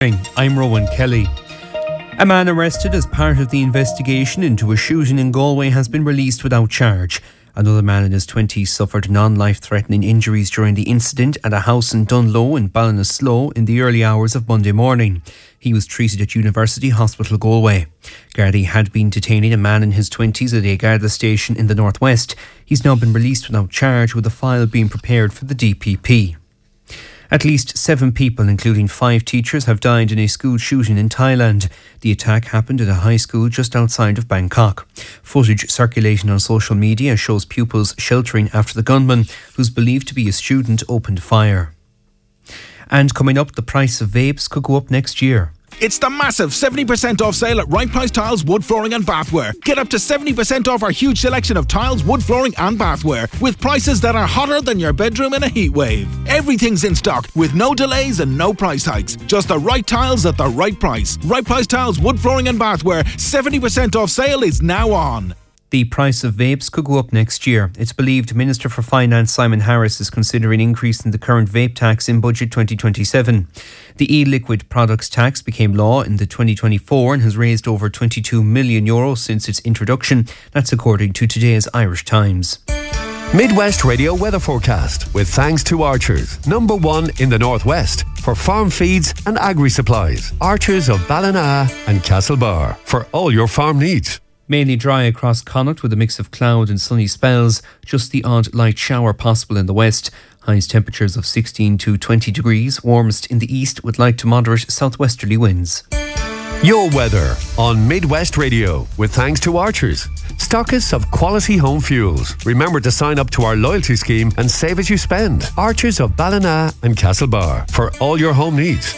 I'm Rowan Kelly. A man arrested as part of the investigation into a shooting in Galway has been released without charge. Another man in his 20s suffered non-life-threatening injuries during the incident at a house in Dunlow in Ballinasloe in the early hours of Monday morning. He was treated at University Hospital Galway. Gardaí had been detaining a man in his 20s at a Garda station in the northwest. He's now been released without charge, with a file being prepared for the DPP. At least 7 people, including 5 teachers, have died in a school shooting in Thailand. The attack happened at a high school just outside of Bangkok. Footage circulating on social media shows pupils sheltering after the gunman, who's believed to be a student, opened fire. And coming up, the price of vapes could go up next year. It's the massive 70% off sale at Right Price Tiles, Wood Flooring and Bathware. Get up to 70% off our huge selection of tiles, wood flooring and bathware, with prices that are hotter than your bedroom in a heat wave. Everything's in stock with no delays and no price hikes. Just the right tiles at the right price. Right Price Tiles, Wood Flooring and Bathware, 70% off sale is now on. The price of vapes could go up next year. It's believed Minister for Finance Simon Harris is considering increasing the current vape tax in Budget 2027. The e-liquid products tax became law in the 2024 and has raised over €22 million since its introduction. That's according to today's Irish Times. Midwest Radio weather forecast with thanks to Archers, #1 in the northwest for farm feeds and agri-supplies. Archers of Ballina and Castlebar for all your farm needs. Mainly dry across Connacht with a mix of cloud and sunny spells. Just the odd light shower possible in the west. Highest temperatures of 16 to 20 degrees. Warmest in the east with light to moderate southwesterly winds. Your weather on Midwest Radio with thanks to Archers, stockists of quality home fuels. Remember to sign up to our loyalty scheme and save as you spend. Archers of Ballina and Castlebar for all your home needs.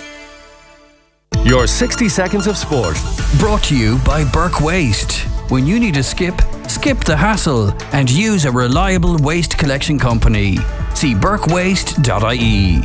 Your 60 seconds of sport. Brought to you by Burke Waste. When you need a skip the hassle and use a reliable waste collection company. See burkewaste.ie.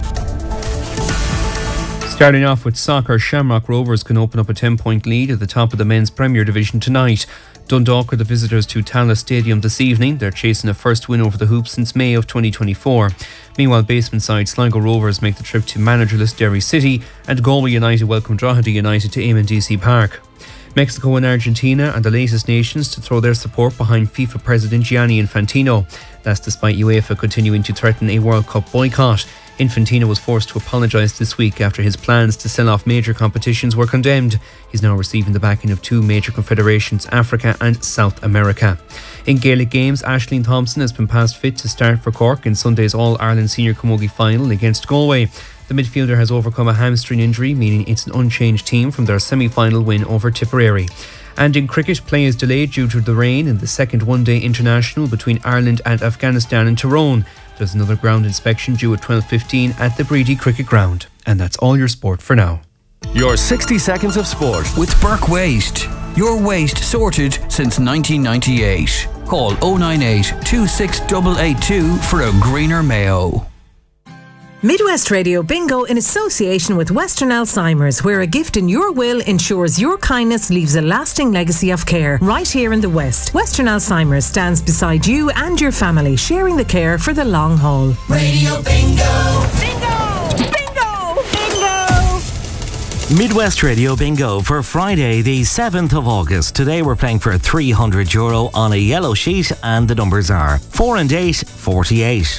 Starting off with soccer, Shamrock Rovers can open up a 10-point lead at the top of the men's Premier Division tonight. Dundalk are the visitors to Tallaght Stadium this evening. They're chasing a first win over the Hoops since May of 2024. Meanwhile, basement side Sligo Rovers make the trip to managerless Derry City, and Galway United welcome Drogheda United to Eamon DC Park. Mexico and Argentina are the latest nations to throw their support behind FIFA President Gianni Infantino. That's despite UEFA continuing to threaten a World Cup boycott. Infantino was forced to apologise this week after his plans to sell off major competitions were condemned. He's now receiving the backing of 2 major confederations, Africa and South America. In Gaelic games, Aisling Thompson has been passed fit to start for Cork in Sunday's All-Ireland Senior Camogie final against Galway. The midfielder has overcome a hamstring injury, meaning it's an unchanged team from their semi-final win over Tipperary. And in cricket, play is delayed due to the rain in the second one-day international between Ireland and Afghanistan in Tyrone. There's another ground inspection due at 12:15 at the Breedy Cricket Ground. And that's all your sport for now. Your 60 seconds of sport with Burke Waste. Your waste sorted since 1998. Call 098 26882 for a greener Mayo. Midwest Radio Bingo in association with Western Alzheimer's, where a gift in your will ensures your kindness leaves a lasting legacy of care right here in the West. Western Alzheimer's stands beside you and your family, sharing the care for the long haul. Radio Bingo! Bingo! Bingo! Bingo! Midwest Radio Bingo for Friday the 7th of August. Today we're playing for €300 on a yellow sheet, and the numbers are 4 and 8, 48.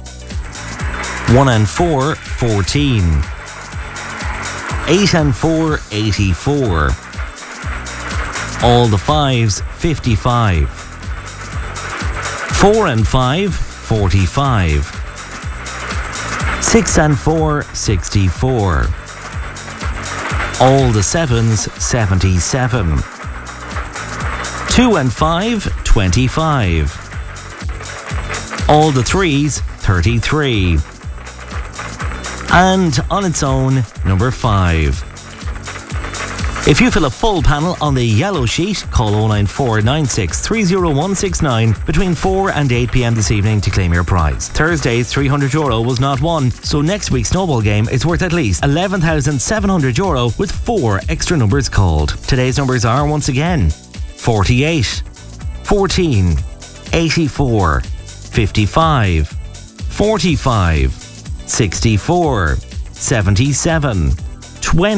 1 and 4, 14. 8 and 4, 84. All the 5s, 55. 4 and 5, 45. 6 and 4, 64. All the 7s, 77. 2 and 5, 25. All the 3s, 33. And on its own, number 5. If you fill a full panel on the yellow sheet, call 094 96 30169 between 4 and 8 p.m. this evening to claim your prize. Thursday's €300 was not won, so next week's snowball game is worth at least €11,700 with 4 extra numbers called. Today's numbers are once again 48, 14, 84, 55, 45, 64, 77, 20